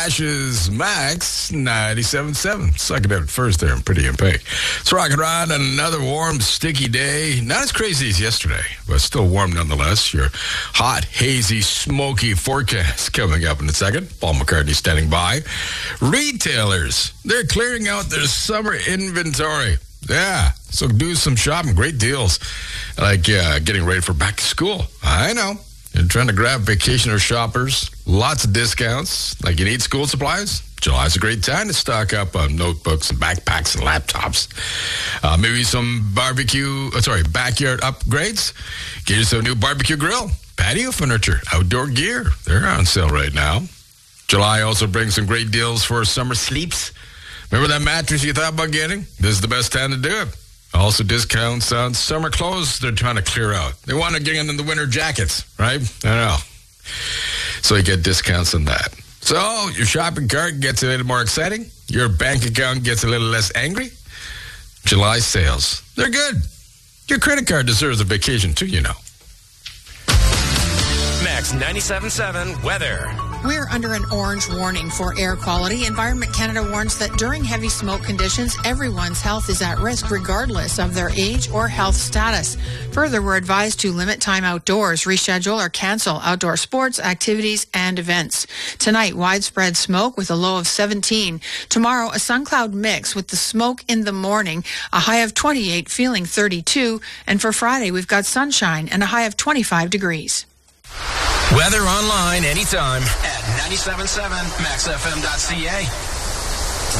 Ashes Max 97.7. Second out first there in Pretty and Pink. It's rocking around on another warm, sticky day. Not as crazy as yesterday, but still warm nonetheless. Your hot, hazy, smoky forecast coming up in a second. Paul McCartney standing by. Retailers, they're clearing out their summer inventory. Yeah, so do some shopping. Great deals. Like getting ready for back to school. I know. You're trying to grab vacationer shoppers. Lots of discounts. Like you need school supplies? July's a great time to stock up on notebooks and backpacks and laptops. Maybe some backyard upgrades. Get yourself a new barbecue grill, patio furniture, outdoor gear. They're on sale right now. July also brings some great deals for summer sleeps. Remember that mattress you thought about getting? This is the best time to do it. Also discounts on summer clothes they're trying to clear out. They want to get into the winter jackets, right? I know. So you get discounts on that. So your shopping cart gets a little more exciting. Your bank account gets a little less angry. July sales, they're good. Your credit card deserves a vacation too, you know. Max 97.7 weather. We're under an orange warning for air quality. Environment Canada warns that during heavy smoke conditions, everyone's health is at risk regardless of their age or health status. Further, we're advised to limit time outdoors, reschedule or cancel outdoor sports, activities, and events. Tonight, widespread smoke with a low of 17. Tomorrow, a sun cloud mix with the smoke in the morning, a high of 28, feeling 32. And for Friday, we've got sunshine and a high of 25 degrees. Weather online anytime at 97.7maxfm.ca.